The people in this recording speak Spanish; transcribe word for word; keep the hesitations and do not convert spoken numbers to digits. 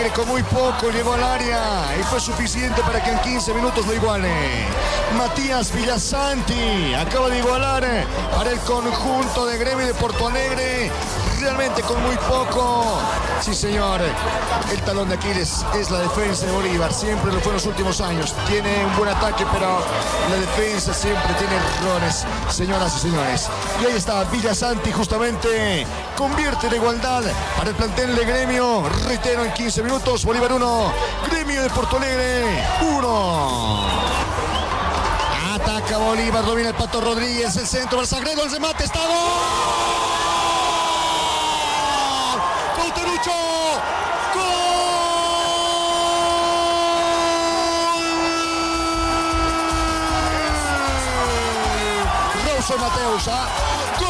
Alegre con muy poco llegó al área y fue suficiente para que en quince minutos lo iguale. Matías Villasanti acaba de igualar para el conjunto de Gremio de Porto Alegre, realmente con muy poco. Sí, señor, el talón de Aquiles es la defensa de Bolívar, siempre lo fue en los últimos años. Tiene un buen ataque, pero la defensa siempre tiene errores, señoras y señores. Y ahí está Villasanti, justamente convierte la igualdad para el plantel de Gremio. Reitero, en quince minutos, Bolívar uno, Gremio de Porto Alegre uno. Ataca Bolívar, domina el Pato Rodríguez, el centro, el Sagredo, el remate, está gol. Cauterucho, gol. Rawson Mateus, ¿ah?